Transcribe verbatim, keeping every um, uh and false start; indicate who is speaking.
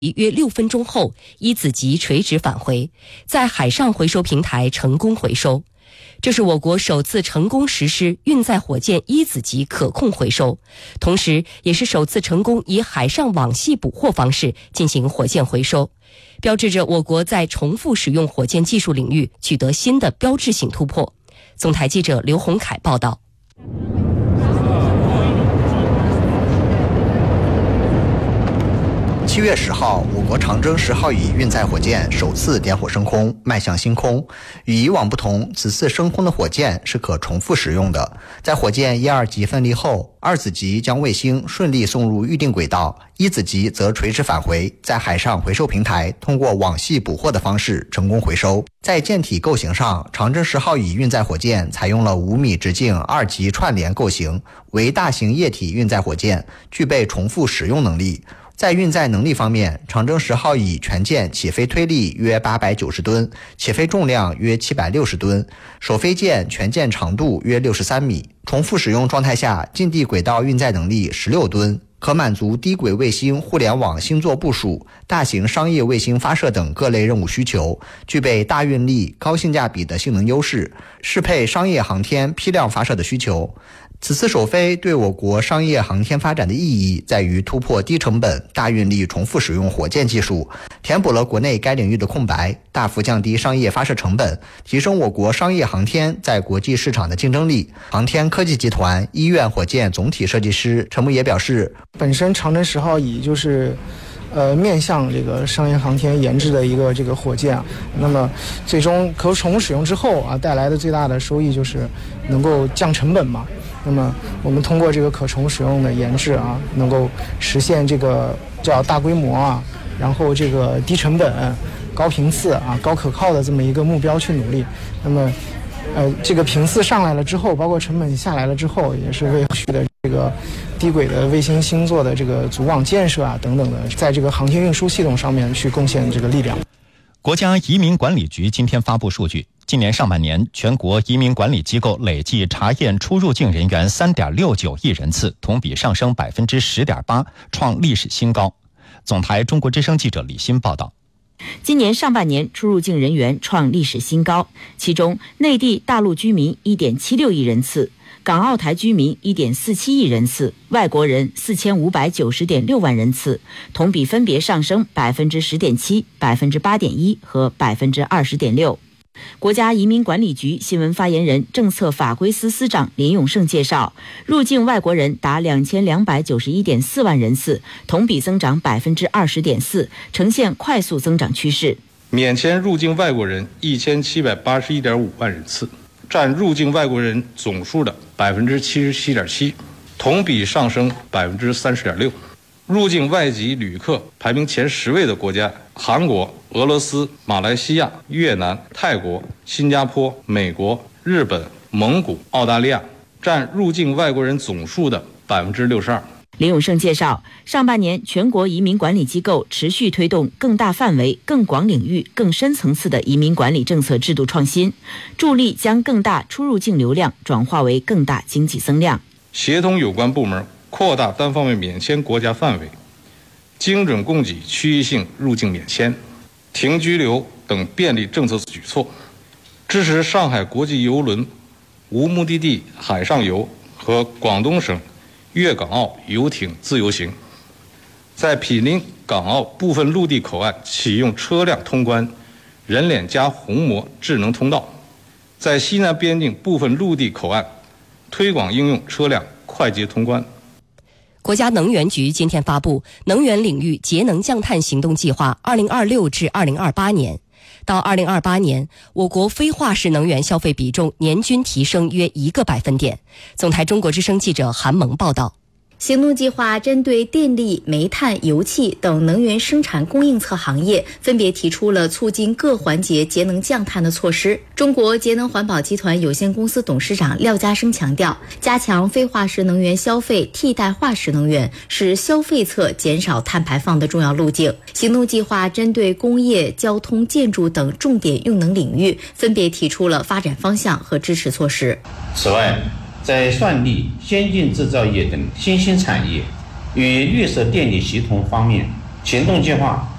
Speaker 1: 约六分钟后，一子级垂直返回，在海上回收平台成功回收。这是我国首次成功实施运载火箭一子级可控回收，同时也是首次成功以海上网系捕获方式进行火箭回收，标志着我国在重复使用火箭技术领域取得新的标志性突破。总台记者刘洪凯报道。
Speaker 2: 七月十号，我国长征十号乙运载火箭首次点火升空，迈向星空。与以往不同，此次升空的火箭是可重复使用的。在火箭一二级分离后，二子级将卫星顺利送入预定轨道，一子级则垂直返回，在海上回收平台通过网系捕获的方式成功回收。在舰体构型上，长征十号乙运载火箭采用了五米直径二级串联构型，为大型液体运载火箭，具备重复使用能力。在运载能力方面，长征十号乙全舰起飞推力约八百九十吨，起飞重量约七百六十吨，首飞舰全舰长度约六十三米，重复使用状态下近地轨道运载能力十六吨，可满足低轨卫星互联网星座部署、大型商业卫星发射等各类任务需求，具备大运力、高性价比的性能优势，适配商业航天批量发射的需求。此次首飞对我国商业航天发展的意义在于突破低成本、大运力重复使用火箭技术，填补了国内该领域的空白，大幅降低商业发射成本，提升我国商业航天在国际市场的竞争力。航天科技集团医院火箭总体设计师陈木野表示，
Speaker 3: 本身长征十号乙就是呃，面向这个商业航天研制的一个这个火箭啊，那么最终可重复使用之后啊，带来的最大的收益就是能够降成本嘛。那么我们通过这个可重复使用的研制啊，能够实现这个叫大规模啊，然后这个低成本、高频次啊、高可靠的这么一个目标去努力。那么，呃，这个频次上来了之后，包括成本下来了之后，也是为后续的这个低轨的卫星星座的这个组网建设啊等等的，在这个航天运输系统上面去贡献这个力量。
Speaker 4: 国家移民管理局今天发布数据，今年上半年全国移民管理机构累计查验出入境人员 三点六九亿人次，同比上升 百分之十点八， 创历史新高。总台中国之声记者李欣报道。
Speaker 5: 今年上半年出入境人员创历史新高，其中内地大陆居民 一点七六亿人次，港澳台居民 一点四七亿人次，外国人 四千五百九十点六万人次，同比分别上升 百分之十点七、百分之八点一 和 百分之二十点六。国家移民管理局新闻发言人、政策法规司司长林永胜介绍，入境外国人达两千两百九十一点四万人次，同比增长 百分之二十点四， 呈现快速增长趋势。
Speaker 6: 免签入境外国人一千七百八十一点五万人次，占入境外国人总数的 百分之七十七点七， 同比上升 百分之三十点六。入境外籍旅客排名前十位的国家，韩国、俄罗斯、马来西亚、越南、泰国、新加坡、美国、日本、蒙古、澳大利亚，占入境外国人总数的 百分之六十二。
Speaker 5: 林永胜介绍，上半年全国移民管理机构持续推动更大范围、更广领域、更深层次的移民管理政策制度创新，助力将更大出入境流量转化为更大经济增量。
Speaker 6: 协同有关部门扩大单方面免签国家范围，精准供给区域性入境免签、停居留等便利政策举措，支持上海国际邮轮无目的地海上游和广东省粤港澳游艇自由行，在毗邻港澳部分陆地口岸启用车辆通关人脸加虹膜智能通道，在西南边境部分陆地口岸推广应用车辆快捷通关。
Speaker 1: 国家能源局今天发布能源领域节能降碳行动计划二零二六至二零二八年，到二零二八年，我国非化石能源消费比重年均提升约一个百分点。总台中国之声记者韩萌报道。
Speaker 7: 行动计划针对电力、煤炭、油气等能源生产供应侧行业，分别提出了促进各环节节能降碳的措施。中国节能环保集团有限公司董事长廖家生强调，加强非化石能源消费，替代化石能源是消费侧减少碳排放的重要路径。行动计划针对工业、交通、建筑等重点用能领域，分别提出了发展方向和支持措施。
Speaker 8: 此外，在算力、先进制造业等新兴产业与绿色电力协同方面，行动计划